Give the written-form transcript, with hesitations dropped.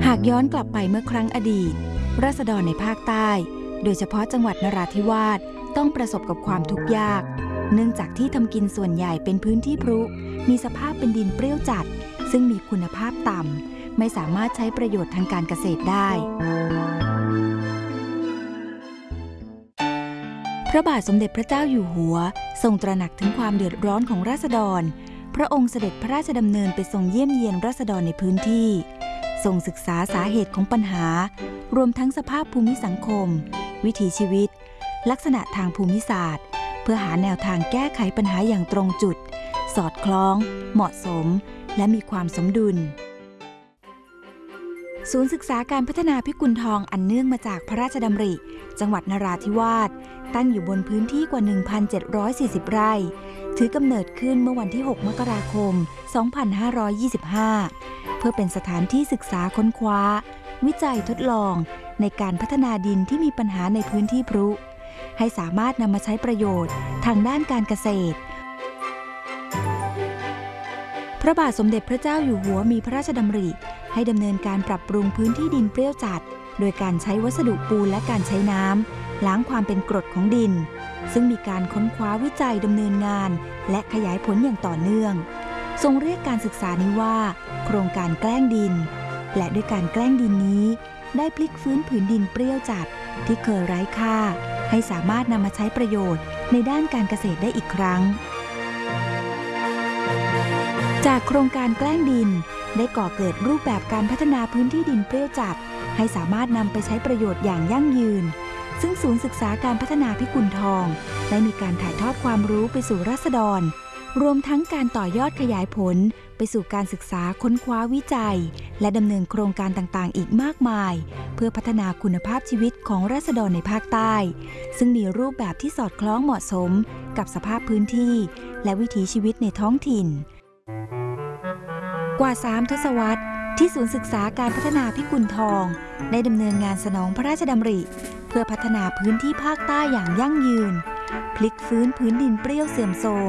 หากย้อนกลับไปเมื่อครั้งอดีตราษฎรในภาคใต้โดยเฉพาะจังหวัดนราธิวาสต้องประสบกับความทุกข์ยากเนื่องจากที่ทำกินส่วนใหญ่เป็นพื้นที่พรุมีสภาพเป็นดินเปรี้ยวจัดซึ่งมีคุณภาพต่ำไม่สามารถใช้ประโยชน์ทางการเกษตรได้พระบาทสมเด็จพระเจ้าอยู่หัวทรงตระหนักถึงความเดือดร้อนของราษฎรพระองค์เสด็จพระราชดำเนินไปทรงเยี่ยมเยียนราษฎรในพื้นที่ทรงศึกษาสาเหตุของปัญหารวมทั้งสภาพภูมิสังคมวิถีชีวิตลักษณะทางภูมิศาสตร์เพื่อหาแนวทางแก้ไขปัญหาอย่างตรงจุดสอดคล้องเหมาะสมและมีความสมดุลศูนย์ศึกษาการพัฒนาพิกุลทองอันเนื่องมาจากพระราชดำริจังหวัดนราธิวาสตั้งอยู่บนพื้นที่กว่า 1,740 ไร่ถือกำเนิดขึ้นเมื่อวันที่ 6 มกราคม 2525 เพื่อเป็นสถานที่ศึกษาค้นคว้าวิจัยทดลองในการพัฒนาดินที่มีปัญหาในพื้นที่พรุให้สามารถนำมาใช้ประโยชน์ทางด้านการเกษตรพระบาทสมเด็จพระเจ้าอยู่หัวมีพระราชดำริให้ดำเนินการปรับปรุงพื้นที่ดินเปรี้ยวจัดโดยการใช้วัสดุปูนและการใช้น้ำล้างความเป็นกรดของดินซึ่งมีการค้นคว้าวิจัยดำเนินงานและขยายผลอย่างต่อเนื่องทรงเรียกการศึกษานี้ว่าโครงการแกล้งดินและด้วยการแกล้งดินนี้ได้พลิกฟื้นผืนดินเปรี้ยวจัดที่เคยไร้ค่าให้สามารถนำมาใช้ประโยชน์ในด้านการเกษตรได้อีกครั้งจากโครงการแกล้งดินได้ก่อเกิดรูปแบบการพัฒนาพื้นที่ดินเปรี้ยวจัดให้สามารถนำไปใช้ประโยชน์อย่างยั่งยืนซึ่งศูนย์ศึกษาการพัฒนาพิกุลทองได้มีการถ่ายทอดความรู้ไปสู่ราษฎรรวมทั้งการต่อยอดขยายผลไปสู่การศึกษาค้นคว้าวิจัยและดำเนินโครงการต่างๆอีกมากมายเพื่อพัฒนาคุณภาพชีวิตของราษฎรในภาคใต้ซึ่งมีรูปแบบที่สอดคล้องเหมาะสมกับสภาพพื้นที่และวิถีชีวิตในท้องถิ่นกว่า3 ทศวรรษที่ศูนย์ศึกษาการพัฒนาพิกุลทองได้ดำเนินงานสนองพระราชดำริเพื่อพัฒนาพื้นที่ภาคใต้อย่างยั่งยืนพลิกฟื้นพื้นดินเปรี้ยวเสื่อมโทรม